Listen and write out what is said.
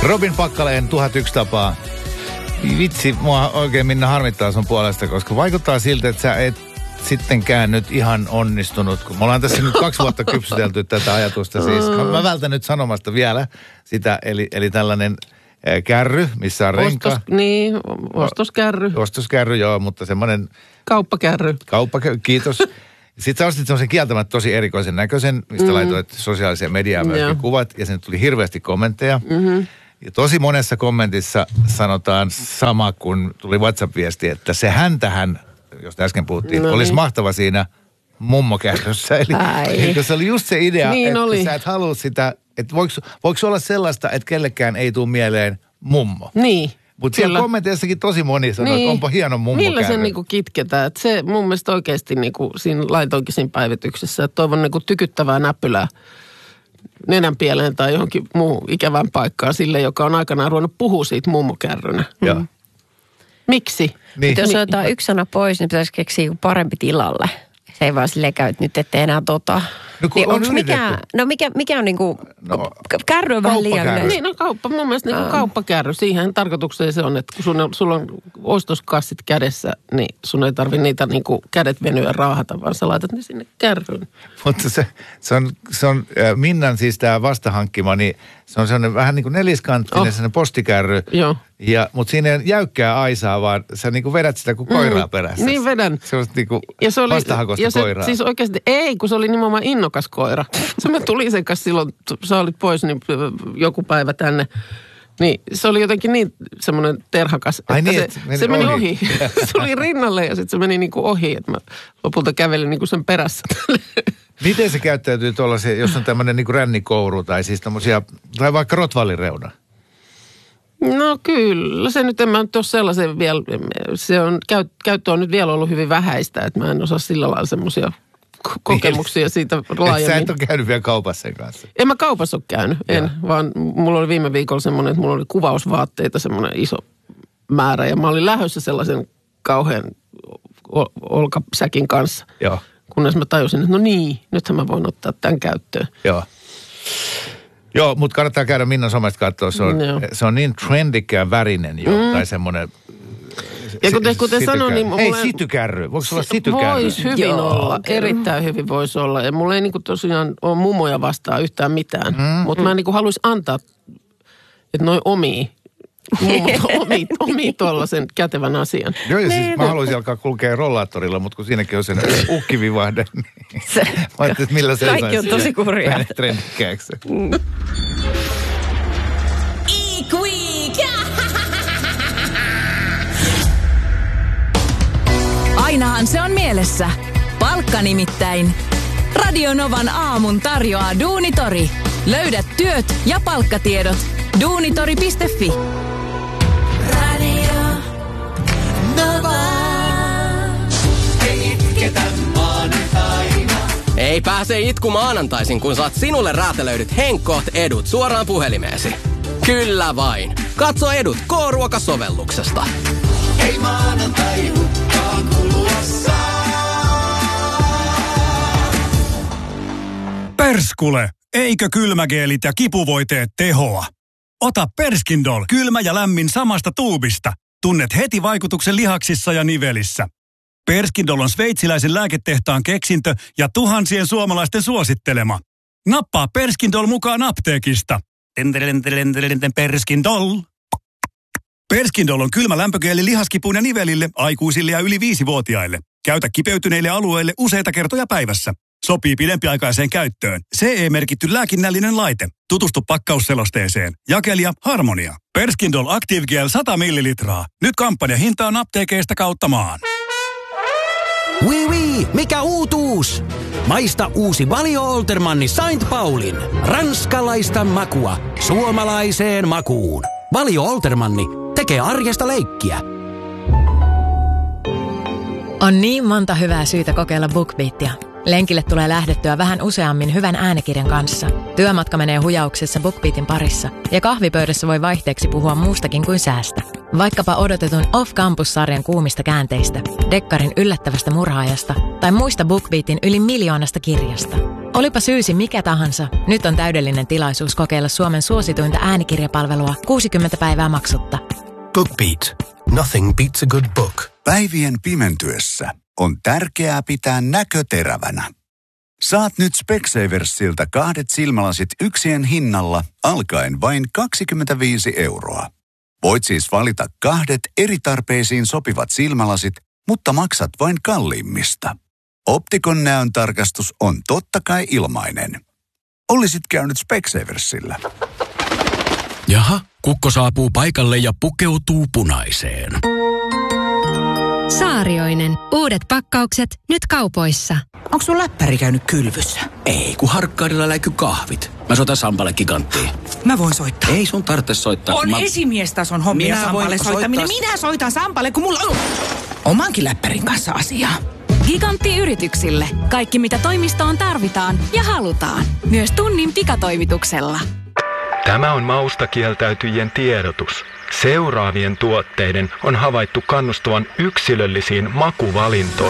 Robin Pakkaleen 1001 tapaa. Vitsi, mua oikein Minna harmittaa sun puolesta, koska vaikuttaa siltä, että sä et sittenkään nyt ihan onnistunut. Kun me ollaan tässä nyt 2 vuotta kypsytelty tätä ajatusta. Siis mä vältän nyt sanomasta vielä sitä, eli tällainen kärry, missä on renka. Ostoskärry. Ostoskärry, joo, mutta semmoinen... Kauppakärry. Kiitos. Sitten sä ostit semmoisen kieltämättä tosi erikoisen näköisen, mistä laitoit sosiaalisia mediaa myöskin kuvat, ja sen tuli hirveästi kommentteja. Ja tosi monessa kommentissa sanotaan sama, kun tuli WhatsApp-viesti, että se häntähän, josta äsken puhuttiin, olisi mahtava siinä mummokärryssä. Eli se oli just se idea, niin että oli. Sä et halua sitä, että voiko olla sellaista, että kellekään ei tule mieleen mummo. Niin. Mutta siellä kommenteissakin tosi moni sanoi, että onpa hieno mummokärry. Millä se niinku kitketään? Että se mun mielestä oikeasti niinku siinä laitoinkin siinä päivityksessä, että toivon niinku tykyttävää näpylää nenänpieleen tai johonkin muuhun ikävään paikkaan sille, joka on aikanaan ruvennut puhua siitä mummokärrynä. Joo. Miksi? Niin. Jos otetaan yksi sana pois, niin pitäisi keksiä joku parempi tilalle. Se ei vaan silleen käy, että nyt ette enää No kun on mikä on niinku, kärry on vähän liian yleensä. Niin, mun mielestä niinku kauppakärry. Siihen tarkoitukseen se on, että kun sulla on ostoskassit kädessä, niin sun ei tarvitse niitä niinku kädet venyä raahata, vaan sä laitat ne sinne kärryyn. Mutta se on Minnan siis tää vastahankkima, niin se on sellainen vähän niin kuin neliskanttinen, sellainen postikärry. Joo. Mutta siinä ei jäykkää aisaa, vaan sä niinku vedät sitä kuin koiraa perässä. Niin vedän. Se on niinku vastahakoista koiraa. Siis oikeasti kun se oli nimenomaan innokas koira. Se mä tulin sen kanssa silloin, sä olit pois niin joku päivä tänne. Niin se oli jotenkin niin semmoinen terhakas, että se meni ohi. Se oli rinnalle ja sitten se meni niinku ohi, että mä lopulta kävelin niinku sen perässä. Miten se käyttäytyy tuolla, jos on tämmöinen niinku rännikouru tai siis tommosia, tai vaikka rottweilereuna? No kyllä, se nyt en mä nyt ole sellaisen vielä, se on, käyttö on nyt vielä ollut hyvin vähäistä, että mä en osaa sillä lailla semmoisia kokemuksia siitä laajemmin. Sä et ole käynyt vielä kaupassa sen kanssa? En mä kaupassa ole käynyt, vaan mulla oli viime viikolla semmoinen, että mulla oli kuvausvaatteita semmoinen iso määrä ja mä olin lähdössä sellaisen kauhean olkasäkin kanssa. Joo. Kunnes mä tajusin, että no niin, nythän mä voin ottaa tämän käyttöön. Joo, mutta kannattaa käydä Minnan somesta katsoa. Se on niin trendikään värinen jo, tai semmoinen... Ja kuten sanoin, niin... Hei, sitykärry. Voiko olla sitykärry? Voisi hyvin olla. Erittäin hyvin voisi olla. Ja mulla ei niinku tosiaan ole mummoja vastaan yhtään mitään. Mutta mä niinku haluaisin antaa, että noi omii tuollaisen kätevän asian. Joo, ja siis mä haluaisin alkaa kulkea rollaattorilla, mutta kun siinäkin on sen ukkivivahde, niin mä ajattelin, että millä se kaikki on tosi kurjaa. Trendikkääksi. Ainahan se on mielessä. Palkka nimittäin. Radio Novan aamun tarjoaa Duunitori. Löydät työt ja palkkatiedot. Duunitori.fi. Radio Nova. Ei itketä maanantaina. Ei pääse itku maanantaisin, kun saat sinulle räätälöidyt Henkkoht edut suoraan puhelimeesi. Kyllä vain. Katso edut K-ruokasovelluksesta. Ei maanantai hukkaan kuluessa. Perskule! Eikö kylmägeelit ja kipuvoiteet tehoa? Ota Perskindol kylmä ja lämmin samasta tuubista. Tunnet heti vaikutuksen lihaksissa ja nivelissä. Perskindol on sveitsiläisen lääketehtaan keksintö ja tuhansien suomalaisten suosittelema. Nappaa Perskindol mukaan apteekista. Perskindol. Perskindol on kylmä lämpögeeli lihaskipuun ja nivelille, aikuisille ja yli 5-vuotiaille. Käytä kipeytyneille alueille useita kertoja päivässä. Sopii pidempiaikaiseen käyttöön. CE-merkitty lääkinnällinen laite. Tutustu pakkausselosteeseen. Jakelija Harmonia. Perskindol Active Gel 100 millilitraa. Nyt kampanjahintaan apteekeista kautta maan. Oui, mikä uutuus? Maista uusi Valio Oltermanni Saint Paulin. Ranskalaista makua suomalaiseen makuun. Valio Oltermanni tekee arjesta leikkiä. On niin monta hyvää syytä kokeilla BookBeatia. Lenkille tulee lähdettyä vähän useammin hyvän äänikirjan kanssa. Työmatka menee hujauksessa BookBeatin parissa. Ja kahvipöydässä voi vaihteeksi puhua muustakin kuin säästä. Vaikkapa odotetun Off-Campus-sarjan kuumista käänteistä, Dekkarin yllättävästä murhaajasta tai muista BookBeatin yli 1 000 000 kirjasta. Olipa syysi mikä tahansa, nyt on täydellinen tilaisuus kokeilla Suomen suosituinta äänikirjapalvelua 60 päivää maksutta. BookBeat. Nothing beats a good book. Päivien pimentyessä on tärkeää pitää näkö terävänä. Saat nyt Specsaversilta 2 silmälasit yksien hinnalla alkaen vain 25 €. Voit siis valita 2 eri tarpeisiin sopivat silmälasit, mutta maksat vain kalliimmista. Optikon näöntarkastus on totta kai ilmainen. Olisit käynyt Specsaversilla. Jaha, kukko saapuu paikalle ja pukeutuu punaiseen. Saarioinen. Uudet pakkaukset nyt kaupoissa. Onko sun läppäri käynyt kylvyssä? Ei, kun Harkkaadilla läiky kahvit. Mä soitan Sampalle Giganttiin. Mä voin soittaa. Ei sun tarvitse soittaa. On esimiestason hommia Sampalle soittaminen. Minä soitan Sampalle, kun mulla on omankin läppärin kanssa asiaa. Gigantti-yrityksille. Kaikki mitä toimistoon tarvitaan ja halutaan. Myös tunnin pikatoimituksella. Tämä on maustakieltäytyjien tiedotus. Seuraavien tuotteiden on havaittu kannustavan yksilöllisiin makuvalintoihin.